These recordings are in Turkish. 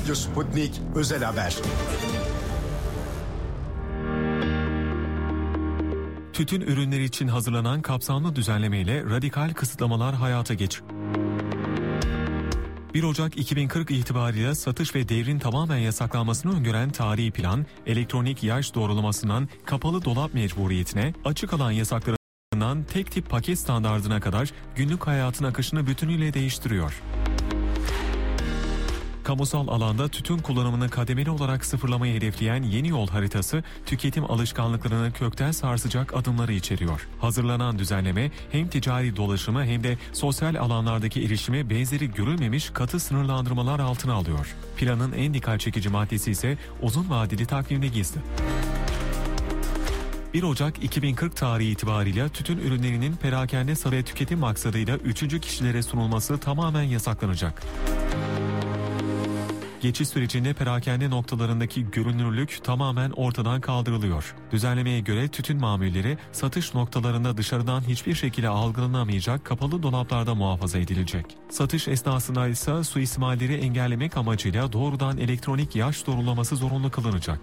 Radyo Sputnik Özel Haber. Tütün ürünleri için hazırlanan kapsamlı düzenlemeyle radikal kısıtlamalar hayata geçiyor. 1 Ocak 2040 itibariyle satış ve devrin tamamen yasaklanmasını öngören tarihi plan, elektronik yaş doğrulamasından kapalı dolap mecburiyetine, açık alan yasaklarından tek tip paket standardına kadar günlük hayatın akışını bütünüyle değiştiriyor. Kamusal alanda tütün kullanımını kademeli olarak sıfırlamayı hedefleyen yeni yol haritası, tüketim alışkanlıklarını kökten sarsacak adımları içeriyor. Hazırlanan düzenleme hem ticari dolaşımı hem de sosyal alanlardaki erişimi benzeri görülmemiş katı sınırlandırmalar altına alıyor. Planın en dikkat çekici maddesi ise uzun vadeli takvimde gizli. 1 Ocak 2040 tarihi itibariyle tütün ürünlerinin perakende ve tüketim maksadıyla 3. kişilere sunulması tamamen yasaklanacak. Geçiş sürecinde perakende noktalarındaki görünürlük tamamen ortadan kaldırılıyor. Düzenlemeye göre tütün mamulleri satış noktalarında dışarıdan hiçbir şekilde algılanamayacak kapalı dolaplarda muhafaza edilecek. Satış esnasında ise suistimalleri engellemek amacıyla doğrudan elektronik yaş doğrulaması zorunlu kılınacak.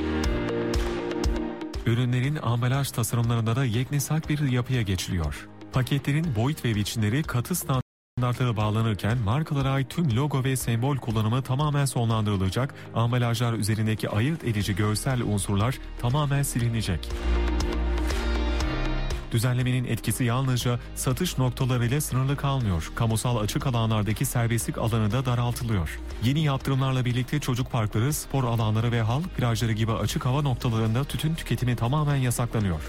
Ürünlerin ambalaj tasarımlarında da yeknesak bir yapıya geçiliyor. Paketlerin boyut ve biçimleri katı standartlara bağlanırken markalara ait tüm logo ve sembol kullanımı tamamen sonlandırılacak, ambalajlar üzerindeki ayırt edici görsel unsurlar tamamen silinecek. Düzenlemenin etkisi yalnızca satış noktalarıyla sınırlı kalmıyor. Kamusal açık alanlardaki serbestlik alanı da daraltılıyor. Yeni yaptırımlarla birlikte çocuk parkları, spor alanları ve halk plajları gibi açık hava noktalarında tütün tüketimi tamamen yasaklanıyor.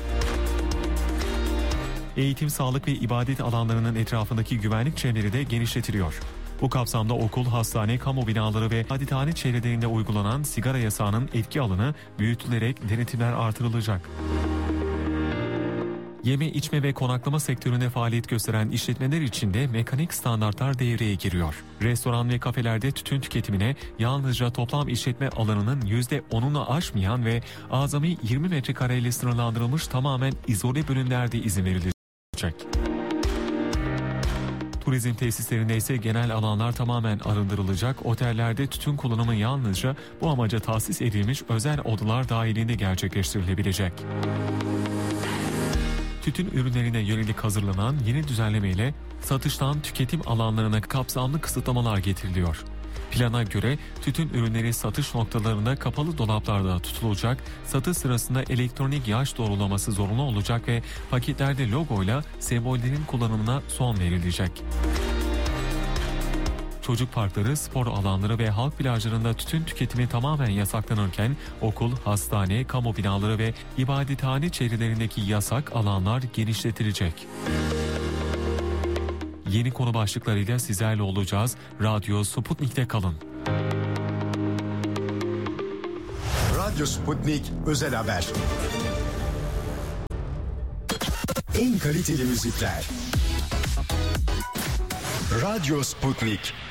Eğitim, sağlık ve ibadet alanlarının etrafındaki güvenlik çemberleri de genişletiliyor. Bu kapsamda okul, hastane, kamu binaları ve ibadethane çevrelerinde uygulanan sigara yasağının etki alanı büyütülerek denetimler artırılacak. Yeme, içme ve konaklama sektöründe faaliyet gösteren işletmeler için de mekanik standartlar devreye giriyor. Restoran ve kafelerde tütün tüketimine yalnızca toplam işletme alanının %10'unu aşmayan ve azami 20 metrekareyle sınırlandırılmış tamamen izole bölümlerde izin verilecek. Turizm tesislerinde ise genel alanlar tamamen arındırılacak, otellerde tütün kullanımı yalnızca bu amaca tahsis edilmiş özel odalar dahilinde gerçekleştirilebilecek. Tütün ürünlerine yönelik hazırlanan yeni düzenlemeyle satıştan tüketim alanlarına kapsamlı kısıtlamalar getiriliyor. Plana göre tütün ürünleri satış noktalarında kapalı dolaplarda tutulacak, satış sırasında elektronik yaş doğrulaması zorunlu olacak ve paketlerde logoyla sembollerin kullanımına son verilecek. Çocuk parkları, spor alanları ve halk plajlarında tütün tüketimi tamamen yasaklanırken okul, hastane, kamu binaları ve ibadethane çevrelerindeki yasak alanlar genişletilecek. Yeni konu başlıklarıyla sizlerle olacağız. Radyo Sputnik'te kalın. Radyo Sputnik Özel Haber. En kaliteli müzikler. Radyo Sputnik.